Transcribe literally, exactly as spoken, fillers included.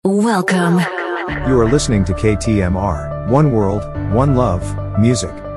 Welcome. You are listening to K T M R, One World, One Love, Music.